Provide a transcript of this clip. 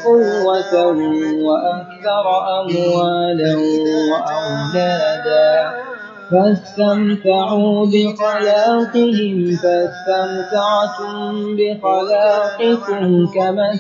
قوة وأكثر أموالا وأولادا فاستمتعوا بخلاقهم فاستمتعتم بخلاقكم كما